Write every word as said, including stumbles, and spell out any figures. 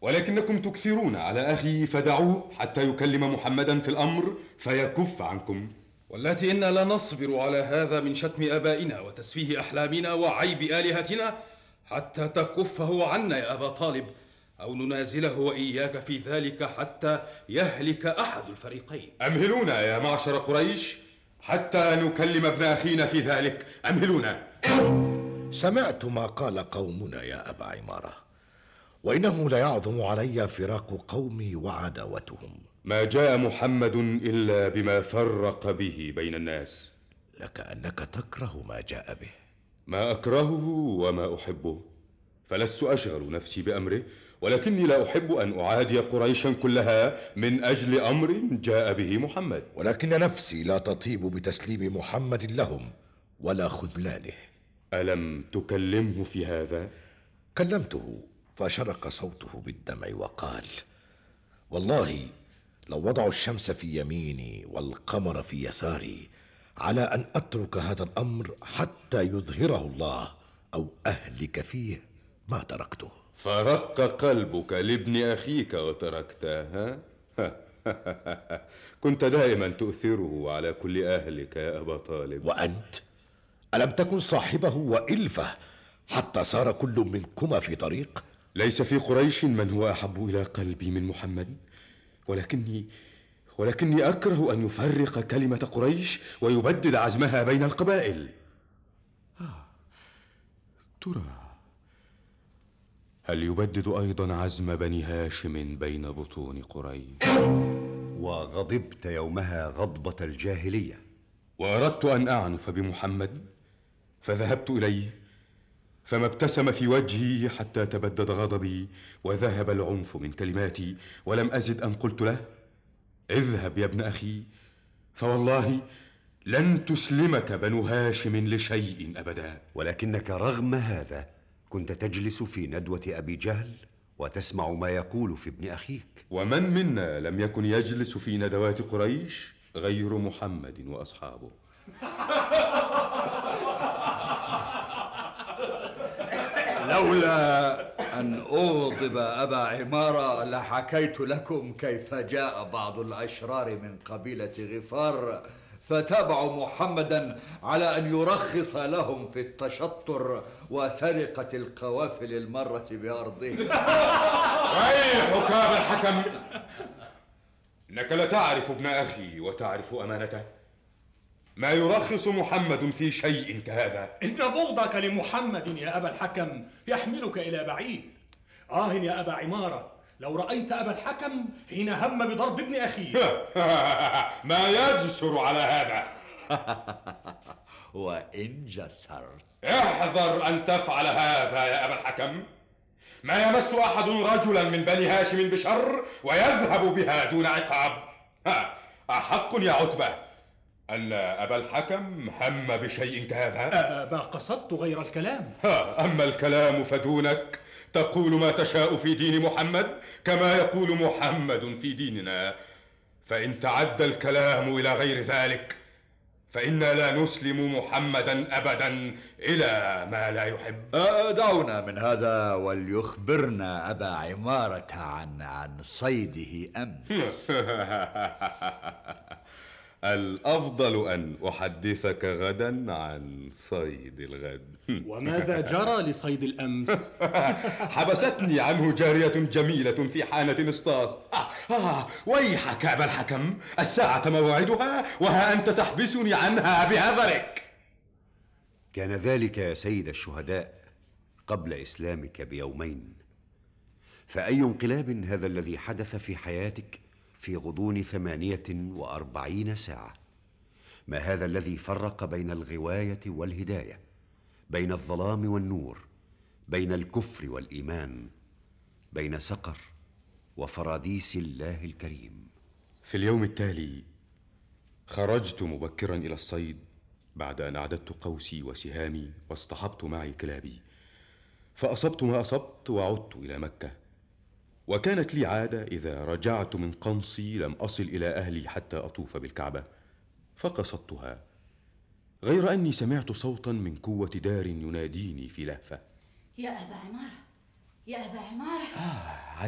ولكنكم تكثرون على أخي، فدعوه حتى يكلم محمدا في الأمر فيكف عنكم. والتي إنا لا نصبر على هذا من شتم آبائنا وتسفيه أحلامنا وعيب آلهتنا حتى تكفه عنا يا أبا طالب، أو ننازله وإياك في ذلك حتى يهلك أحد الفريقين. أمهلونا يا معشر قريش حتى نكلم ابن أخينا في ذلك، أمهلونا. سمعت ما قال قومنا يا أبا عمارة، وإنه ليعظم علي فراق قومي وعداوتهم. ما جاء محمد إلا بما فرق به بين الناس. لكأنك تكره ما جاء به. ما أكرهه وما أحبه، فلست أشغل نفسي بأمره، ولكني لا أحب أن أعادي قريشا كلها من أجل أمر جاء به محمد. ولكن نفسي لا تطيب بتسليم محمد لهم ولا خذلانه. ألم تكلمه في هذا؟ كلمته فشرق صوته بالدمع وقال: والله لو وضعوا الشمس في يميني والقمر في يساري على أن أترك هذا الأمر حتى يظهره الله أو أهلك فيه ما تركته. فرق قلبك لابن أخيك وتركته، ها؟ كنت دائما تؤثره على كل أهلك يا أبا طالب. وأنت ألم تكن صاحبه وإلفه حتى صار كل منكما في طريق؟ ليس في قريش من هو أحب إلى قلبي من محمد، ولكني ولكني أكره أن يفرق كلمة قريش ويبدد عزمها بين القبائل. آه. ترى هل يبدد أيضا عزم بني هاشم بين بطون قريش؟ وغضبت يومها غضبة الجاهلية، وأردت أن أعنف بمحمد فذهبت إليه، فما ابتسم في وجهي حتى تبدد غضبي وذهب العنف من كلماتي، ولم أزد أن قلت له: اذهب يا ابن أخي، فوالله لن تسلمك بنو هاشم لشيء أبدا. ولكنك رغم هذا كنت تجلس في ندوة أبي جهل وتسمع ما يقول في ابن أخيك. ومن منا لم يكن يجلس في ندوات قريش غير محمد وأصحابه؟ لولا أن أغضب أبا عمارة لحكيت لكم كيف جاء بعض الأشرار من قبيلة غفار فتابعوا محمدا على أن يرخص لهم في التشطر وسرقة القوافل المرة بأرضه. ويحك يا أبا الحكم، إنك لا تعرف ابن أخي وتعرف أمانته. ما يرخص محمد في شيء كهذا؟ إن بغضك لمحمد يا أبا الحكم يحملك إلى بعيد. آه يا أبا عمارة، لو رأيت أبا الحكم حين هم بضرب ابن أخيه. ما يجسر على هذا؟ وإن جسرت احذر أن تفعل هذا يا أبا الحكم. ما يمس أحد رجلا من بني هاشم بشر ويذهب بها دون عقاب. أحق يا عتبة أن أبا الحكم هم بشيء كهذا؟ أه ما قصدت غير الكلام. ها أما الكلام فدونك، تقول ما تشاء في دين محمد كما يقول محمد في ديننا، فإن تعدى الكلام إلى غير ذلك فإنا لا نسلم محمدا أبدا إلى ما لا يحب. دعونا من هذا وليخبرنا أبا عمارة عن عن صيده أمس. الأفضل أن أحدثك غدا عن صيد الغد. وماذا جرى لصيد الأمس؟ حبستني عنه جارية جميلة في حانة اسطاس. آه آه ويحك أبا الحكم، الساعة موعدها وها أنت تحبسني عنها بهذرك. كان ذلك يا سيد الشهداء قبل إسلامك بيومين، فأي انقلاب هذا الذي حدث في حياتك في غضون ثمانية وأربعين ساعة؟ ما هذا الذي فرق بين الغواية والهداية، بين الظلام والنور، بين الكفر والإيمان، بين سقر وفراديس الله الكريم؟ في اليوم التالي خرجت مبكرا إلى الصيد بعد أن أعددت قوسي وسهامي واصطحبت معي كلابي، فأصبت ما أصبت وعدت إلى مكة. وكانت لي عادة إذا رجعت من قنصي لم أصل إلى أهلي حتى أطوف بالكعبة، فقصدتها، غير أني سمعت صوتا من قوة دار يناديني في لهفة: يا أبا عمارة، يا أبا عمارة. آه